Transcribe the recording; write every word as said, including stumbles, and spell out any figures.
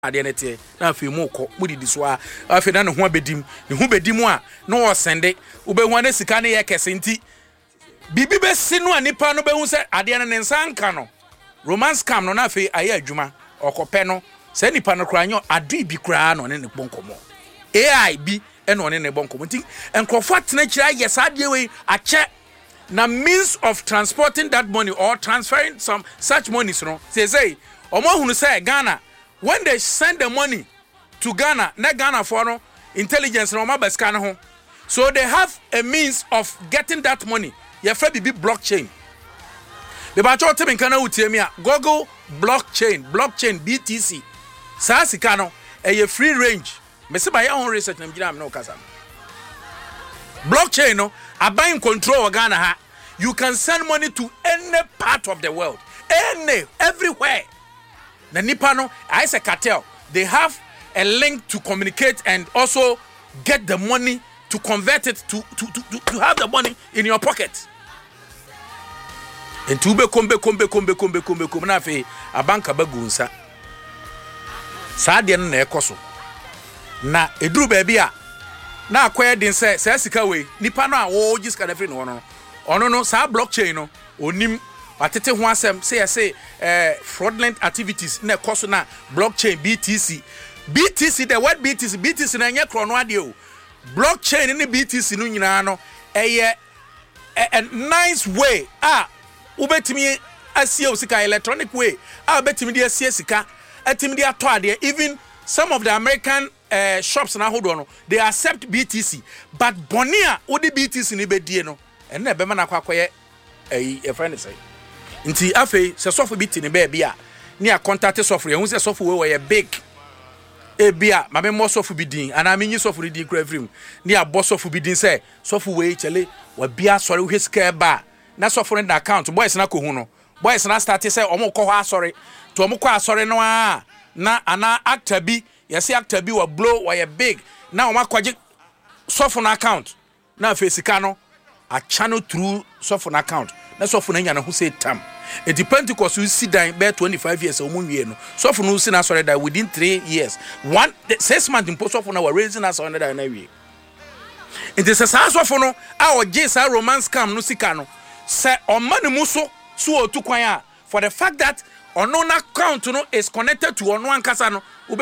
ade ne te na afi mu kɔ mu didi so a afi na ne ho abedim ne ho bedim a na wo sende wo be hu na sika ne ye kese nti bibi be si no anipa no be hu se ade ne nsa nka no romance scam no na afi aye adwuma okope no se nipa no kra nyo ade bi kra no ne ne bonkomo A I bi e no ne ne bonkomo nti enkrofo atena kira yes ade we ache na means of transporting that money or transferring some such money no say say omo hunu say Ghana when they send the money to Ghana, na Ghana for no intelligence no mabaska ho. So they have a means of getting that money. Your friend be blockchain. The bacho temi kana utie Google blockchain, blockchain B T C. Sa sika no e free range. Me se ba ya own research na mjina no kasa. Blockchain no abain control Ghana ha. You can send money to any part of the world. Any everywhere. The Nipano, I say cartel, they have a link to communicate and also get the money to convert it to to to, to have the money in your pocket. And to be kombe kombe kombe kombe kombe kombe na fe abanka bagunsa. Sa de na ekoso. Na eduru ba bia na akwaya din say say sika we nipa no a wo gisika na free no no. Ono no sa blockchain no onim atete ho asem say say eh fraudulent activities na cost na blockchain B T C B T C the word B T C B T C na nya krono ade o blockchain ni B T C no nyina no eye a nice way ah ubetimi asie osika electronic way ah ubetimi de asie sika atimi de ato ade even some of the American uh, shops na hodo no they accept B T C but bonia odi B T C ni be die no ene e be ma na kwakoye eh e friend say nti afei se software bi tini be bia ni a contact software hu se software we big e bia ma me mo software bi din ana me nyi software din kra free ni a boss software bi din se software we chele wa bia sori we sika ba na software na account boys na ko hu no boys na start say omo ko ho asori to omo ko asori no a na ana actor bi yesi actor bi wa blow wa big na omo akwaje software na account na afei sika no a channel through software account na software na nya na hu say tam it depends because you see that by twenty-five years omo wie no software no see na sorry that within three years one six months in post software na we raising us on that na wie it is a software no a o je sa romance scam no sika no say o man mu so so otu kwan a for the fact that ono na account no is connected to ono ankasa no